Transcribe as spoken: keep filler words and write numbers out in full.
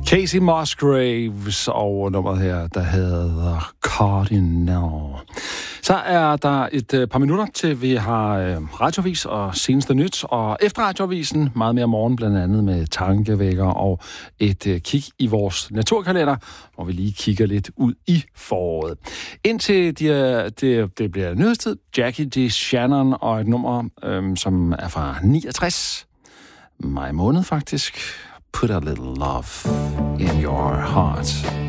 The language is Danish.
Casey Musgraves og nummeret her, der hedder Cardinal. Så er der et par minutter til, vi har radioavis og seneste nyt, og efter radioavisen meget mere morgen, blandt andet med tankevækker og et kig i vores naturkalender, hvor vi lige kigger lidt ud i foråret. Indtil de, det, det bliver nyhedstid, Jackie D. Shannon og et nummer, øhm, som er fra niogtres, maj måned faktisk. Put a little love in your heart.